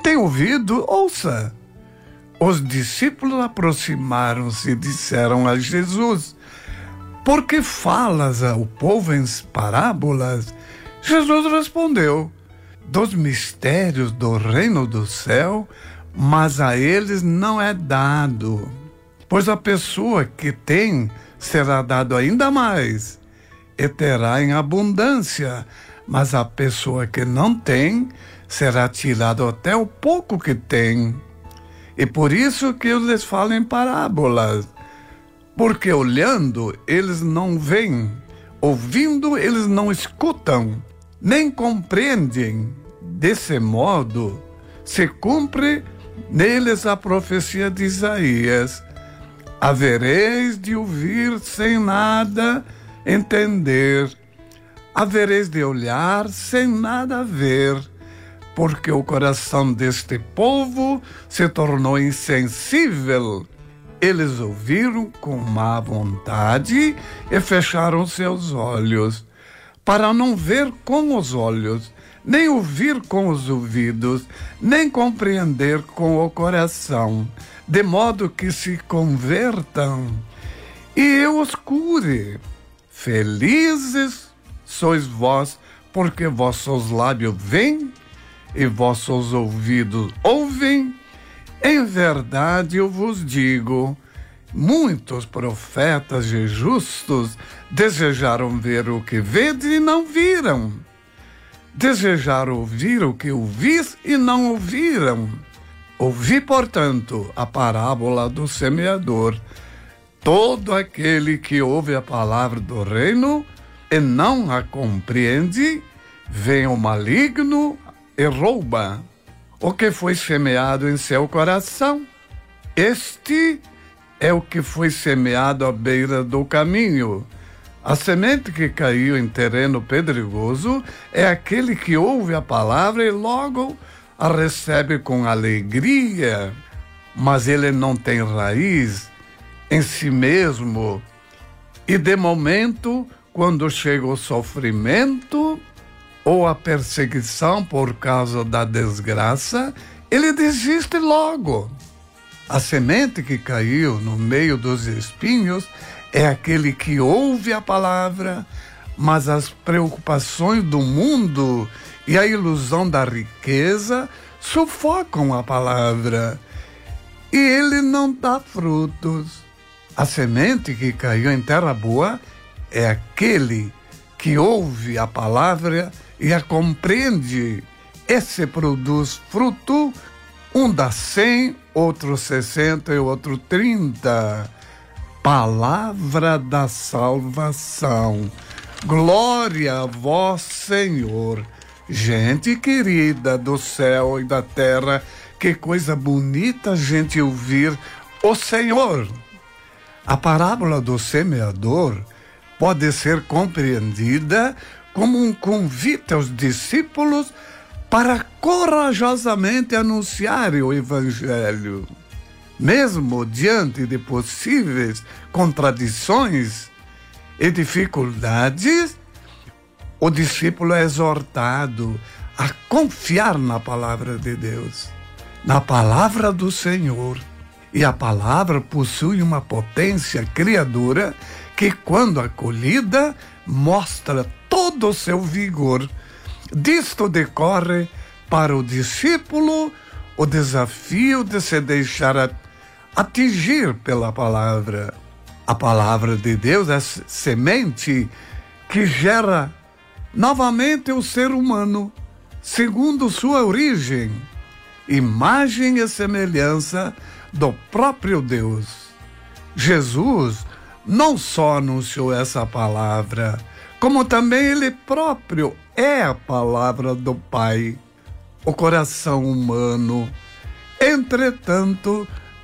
tem ouvido, ouça. Os discípulos aproximaram-se e disseram a Jesus: por que falas ao povo em parábolas? Jesus respondeu: dos mistérios do reino do céu, mas a eles não é dado. Pois a pessoa que tem será dado ainda mais, e terá em abundância, mas a pessoa que não tem será tirado até o pouco que tem. E por isso que eu lhes falo em parábolas, porque olhando eles não veem, ouvindo eles não escutam, nem compreendem. Desse modo se cumpre neles a profecia de Isaías: havereis de ouvir sem nada entender, havereis de olhar sem nada ver, porque o coração deste povo se tornou insensível. Eles ouviram com má vontade e fecharam seus olhos, para não ver com os olhos, nem ouvir com os ouvidos, nem compreender com o coração, de modo que se convertam e eu os cure. Felizes sois vós, porque vossos lábios veem e vossos ouvidos ouvem. Em verdade eu vos digo, muitos profetas e justos desejaram ver o que vedes e não viram, desejaram ouvir o que ouvis e não ouviram. Ouvi, portanto, a parábola do semeador. Todo aquele que ouve a palavra do reino e não a compreende, vem o maligno e rouba o que foi semeado em seu coração. Este é o que foi semeado à beira do caminho. A semente que caiu em terreno pedregoso é aquele que ouve a palavra e logo a recebe com alegria, mas ele não tem raiz em si mesmo. E de momento, quando chega o sofrimento ou a perseguição por causa da desgraça, ele desiste logo. A semente que caiu no meio dos espinhos é aquele que ouve a palavra, mas as preocupações do mundo e a ilusão da riqueza sufocam a palavra e ele não dá frutos. A semente que caiu em terra boa é aquele que ouve a palavra e a compreende. Esse produz fruto, um dá 100, outro 60 e outro 30. Palavra da salvação. Glória a vós, Senhor. Gente querida do céu e da terra, que coisa bonita a gente ouvir o Senhor. A parábola do semeador pode ser compreendida como um convite aos discípulos para corajosamente anunciarem o Evangelho. Mesmo diante de possíveis contradições e dificuldades, o discípulo é exortado a confiar na palavra de Deus, na palavra do Senhor. E a palavra possui uma potência criadora que, quando acolhida, mostra todo o seu vigor. Disto decorre para o discípulo o desafio de se deixar atingir pela palavra. A palavra de Deus é semente que gera novamente o ser humano, segundo sua origem, imagem e semelhança do próprio Deus. Jesus não só anunciou essa palavra, como também ele próprio é a palavra do Pai, o coração humano. Entretanto,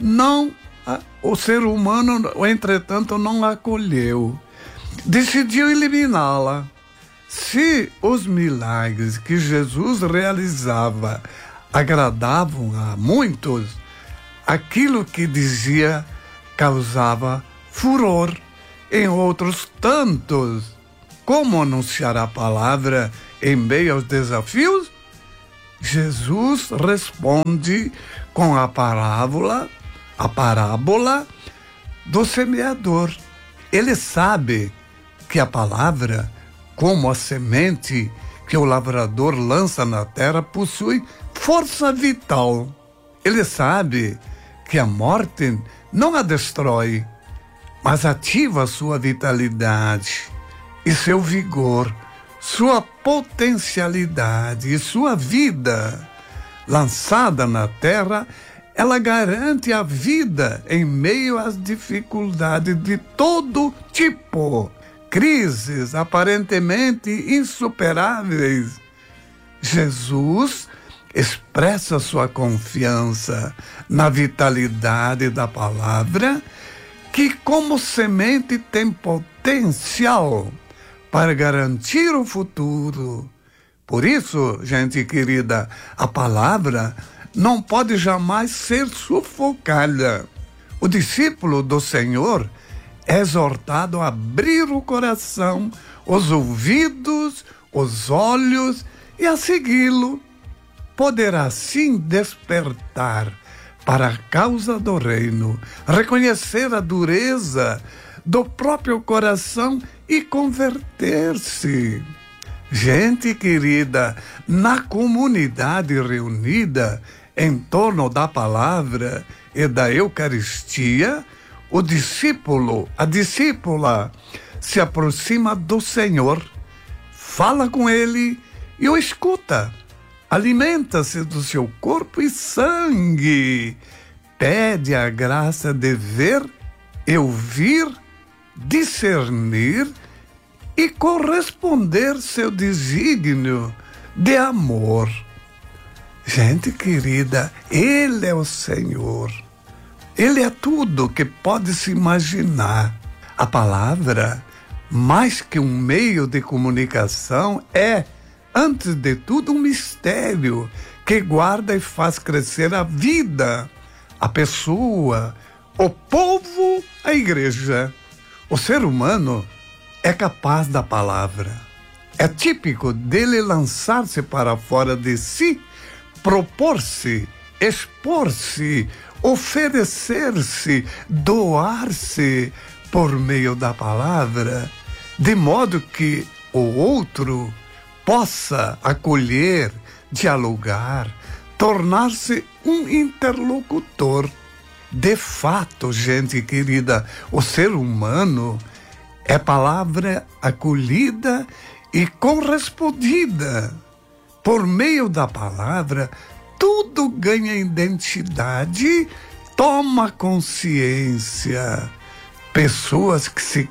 o ser humano, não acolheu, decidiu eliminá-la. Se os milagres que Jesus realizava agradavam a muitos, aquilo que dizia causava furor em outros tantos. Como anunciar a palavra em meio aos desafios? Jesus responde com a parábola do semeador. Ele sabe que a palavra, como a semente que o lavrador lança na terra, possui força vital. Ele sabe que a morte não a destrói, mas ativa sua vitalidade e seu vigor, sua potencialidade e sua vida. Lançada na terra, ela garante a vida em meio às dificuldades de todo tipo, crises aparentemente insuperáveis. Jesus expressa sua confiança na vitalidade da palavra, que como semente tem potencial para garantir o futuro. Por isso, gente querida, a palavra não pode jamais ser sufocada. O discípulo do Senhor é exortado a abrir o coração, os ouvidos, os olhos e a segui-lo. Poderá assim despertar para a causa do reino, reconhecer a dureza do próprio coração e converter-se. Gente querida, na comunidade reunida em torno da palavra e da Eucaristia, o discípulo, a discípula, se aproxima do Senhor, fala com ele e o escuta. Alimenta-se do seu corpo e sangue. Pede a graça de ver e ouvir, discernir e corresponder seu desígnio de amor. Gente querida, Ele é o Senhor. Ele é tudo que pode se imaginar. A palavra, mais que um meio de comunicação, é, antes de tudo, um mistério que guarda e faz crescer a vida, a pessoa, o povo, a igreja. O ser humano é capaz da palavra. É típico dele lançar-se para fora de si, propor-se, expor-se, oferecer-se, doar-se por meio da palavra, de modo que o outro possa acolher, dialogar, tornar-se um interlocutor. De fato, gente querida, o ser humano é palavra acolhida e correspondida. Por meio da palavra, tudo ganha identidade, toma consciência. Pessoas que se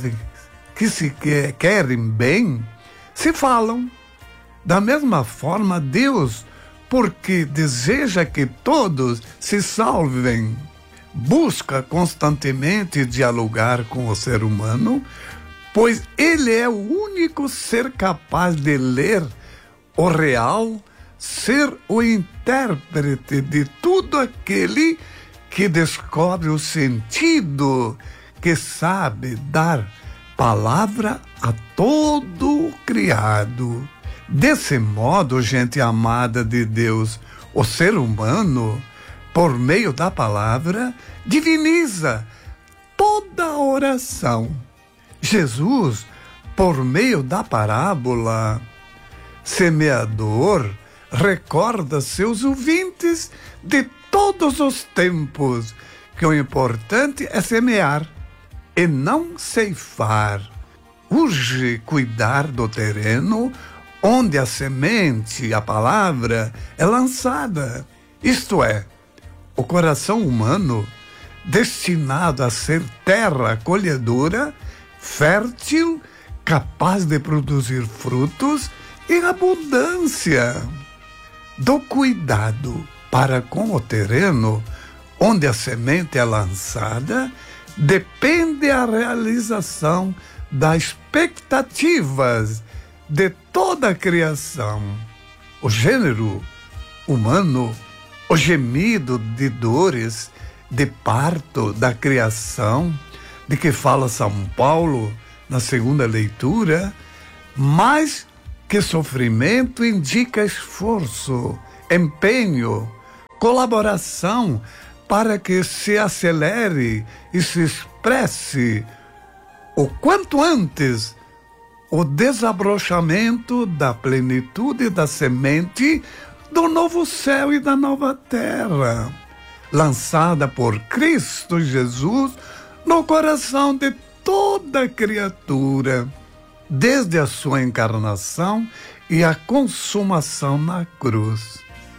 querem bem, se falam. Da mesma forma, Deus, porque deseja que todos se salvem, busca constantemente dialogar com o ser humano, pois ele é o único ser capaz de ler o real, ser o intérprete de tudo aquele que descobre o sentido, que sabe dar palavra a todo o criado. Desse modo, gente amada de Deus, o ser humano, por meio da palavra, diviniza toda a oração. Jesus, por meio da parábola, semeador, recorda seus ouvintes de todos os tempos que o importante é semear e não ceifar. Urge cuidar do terreno onde a semente, a palavra, é lançada. Isto é, o coração humano, destinado a ser terra acolhedora, fértil, capaz de produzir frutos em abundância. Do cuidado para com o terreno onde a semente é lançada, depende a realização das expectativas de toda a criação. O gênero humano, o gemido de dores, de parto da criação, de que fala São Paulo na segunda leitura, mas que sofrimento indica esforço, empenho, colaboração para que se acelere e se expresse o quanto antes o desabrochamento da plenitude da semente do novo céu e da nova terra, lançada por Cristo Jesus no coração de toda criatura, desde a sua encarnação e a consumação na cruz.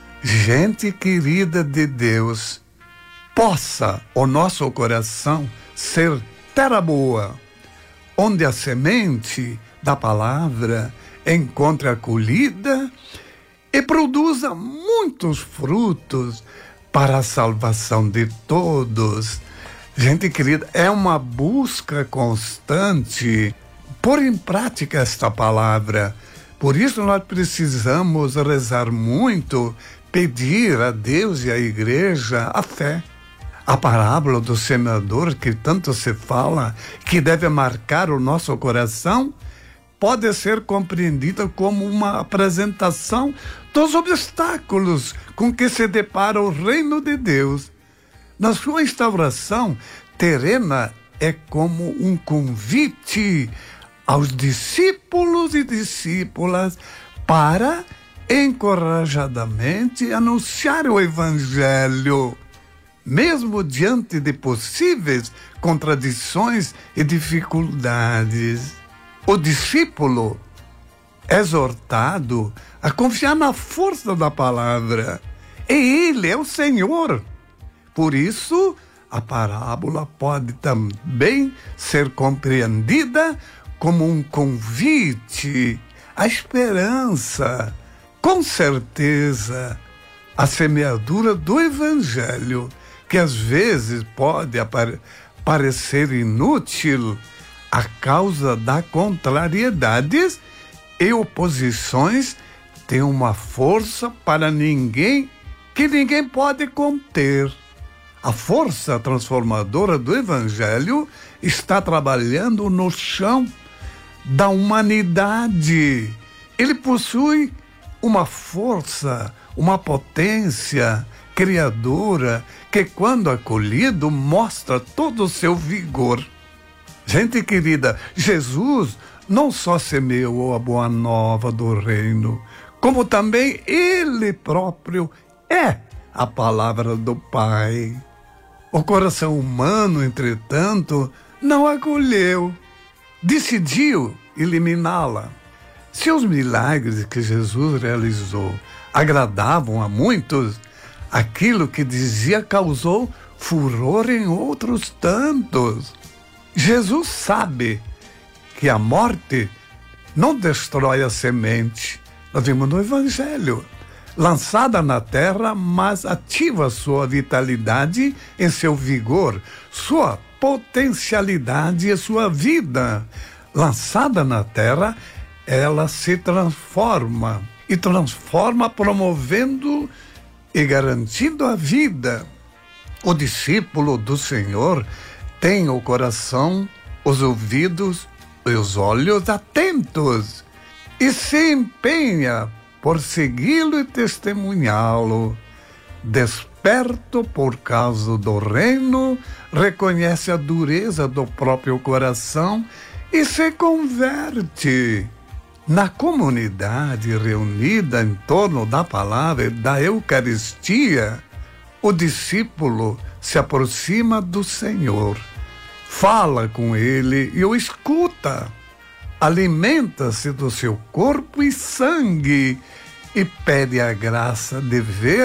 Gente querida de Deus, possa o nosso coração ser terra boa, onde a semente da palavra encontre acolhida e produza muitos frutos para a salvação de todos. Gente querida, é uma busca constante pôr em prática esta palavra. Por isso nós precisamos rezar muito, pedir a Deus e à igreja a fé. A parábola do semeador, que tanto se fala, que deve marcar o nosso coração, pode ser compreendida como uma apresentação dos obstáculos com que se depara o reino de Deus. Na sua instauração terrena é como um convite aos discípulos e discípulas para encorajadamente anunciar o Evangelho, mesmo diante de possíveis contradições e dificuldades. O discípulo é exortado a confiar na força da palavra. E ele é o Senhor. Por isso, a parábola pode também ser compreendida como um convite à esperança. Com certeza, a semeadura do Evangelho, que às vezes pode parecer inútil, a causa das contrariedades e oposições, tem uma força para que ninguém pode conter. A força transformadora do Evangelho está trabalhando no chão da humanidade. Ele possui uma força, uma potência criadora que, quando acolhido, mostra todo o seu vigor. Gente querida, Jesus não só semeou a boa nova do reino, como também ele próprio é a palavra do Pai. O coração humano, entretanto, não acolheu, decidiu eliminá-la. Se os milagres que Jesus realizou agradavam a muitos, aquilo que dizia causou furor em outros tantos. Jesus sabe que a morte não destrói a semente. Nós vimos no Evangelho. Lançada na terra, mas ativa sua vitalidade em seu vigor, sua potencialidade e sua vida. Lançada na terra, ela se transforma. E transforma promovendo e garantindo a vida. O discípulo do Senhor tem o coração, os ouvidos e os olhos atentos e se empenha por segui-lo e testemunhá-lo. Desperto por causa do reino, reconhece a dureza do próprio coração e se converte. Na comunidade reunida em torno da palavra e da Eucaristia, o discípulo se aproxima do Senhor, fala com ele e o escuta, alimenta-se do seu corpo e sangue e pede a graça de ver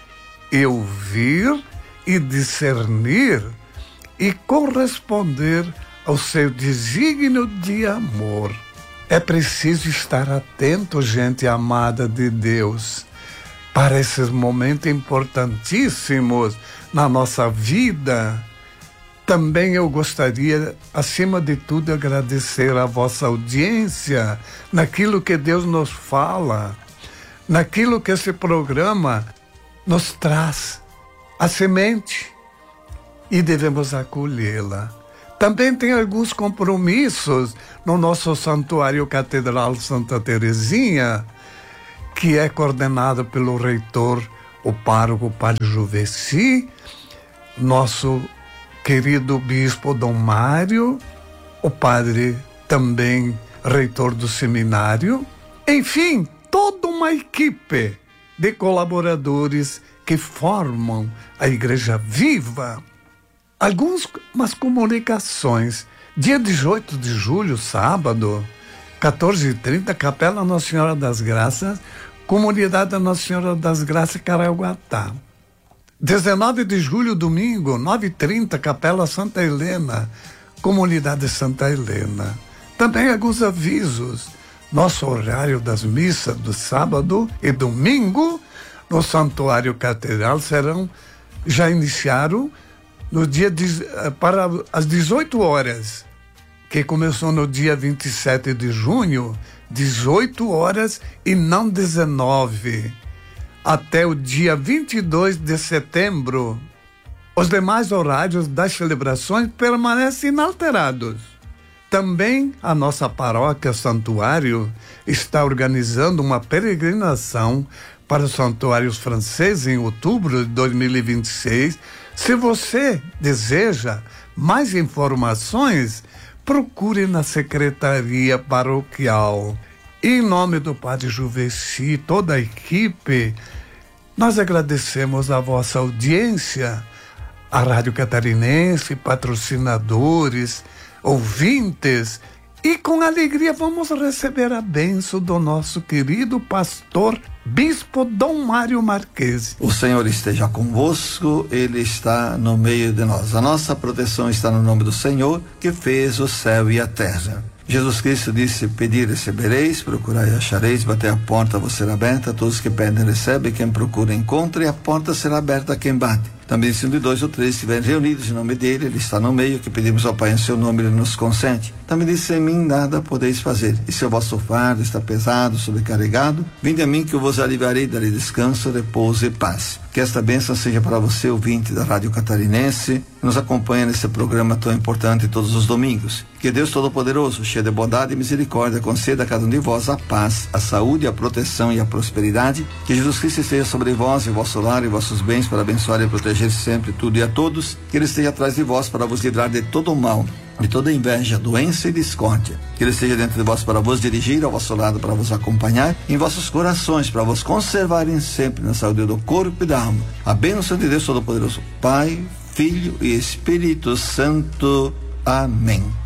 e ouvir e discernir e corresponder ao seu desígnio de amor. É preciso estar atento, gente amada de Deus, para esses momentos importantíssimos na nossa vida. Também eu gostaria, acima de tudo, agradecer a vossa audiência naquilo que Deus nos fala, naquilo que esse programa nos traz, a semente, e devemos acolhê-la. Também tem alguns compromissos no nosso Santuário Catedral Santa Terezinha, que é coordenado pelo reitor, o pároco Padre Juveci, nosso querido bispo Dom Mário, o padre também reitor do seminário, enfim, toda uma equipe de colaboradores que formam a Igreja Viva. Algumas comunicações. Dia 18 de julho, sábado, 14h30, Capela Nossa Senhora das Graças, Comunidade Nossa Senhora das Graças, Caraguatá. 19 de julho, domingo, 9h30, Capela Santa Helena, Comunidade Santa Helena. Também alguns avisos. Nosso horário das missas do sábado e domingo no Santuário Catedral já iniciaram no dia para as 18 horas, que começou no dia 27 de junho, 18 horas e não 19, até o dia 22 de setembro. Os demais horários das celebrações permanecem inalterados. Também a nossa paróquia Santuário está organizando uma peregrinação para os santuários franceses em outubro de 2026. Se você deseja mais informações, procure na Secretaria Paroquial. Em nome do Padre Juveci e toda a equipe, nós agradecemos a vossa audiência, a Rádio Catarinense, patrocinadores, ouvintes, e com alegria vamos receber a bênção do nosso querido pastor Bispo Dom Mário Marquesi. O Senhor esteja convosco, Ele está no meio de nós. A nossa proteção está no nome do Senhor, que fez o céu e a terra. Jesus Cristo disse: pedir recebereis, procurai e achareis, bater a porta vos será aberta, todos que pedem recebem, quem procura encontra, e a porta será aberta a quem bate. Também se 1, 2 ou 3 estiverem reunidos em nome dele, ele está no meio, que pedimos ao Pai em seu nome, ele nos consente. Também disse: sem mim nada podeis fazer, e se o vosso fardo está pesado, sobrecarregado, vinde a mim que eu vos aliviarei, darei descanso, repouso e paz. Que esta bênção seja para você, ouvinte da Rádio Catarinense, que nos acompanha nesse programa tão importante todos os domingos. Que Deus Todo-Poderoso, cheio de bondade e misericórdia, conceda a cada um de vós a paz, a saúde, a proteção e a prosperidade. Que Jesus Cristo esteja sobre vós, e vosso lar e vossos bens, para abençoar e proteger sempre tudo e a todos. Que Ele esteja atrás de vós para vos livrar de todo o mal, de toda inveja, doença e discórdia. Que Ele esteja dentro de vós para vos dirigir, ao vosso lado para vos acompanhar, em vossos corações para vos conservarem sempre na saúde do corpo e da alma. A bênção de Deus Todo-Poderoso, Pai, Filho e Espírito Santo. Amém.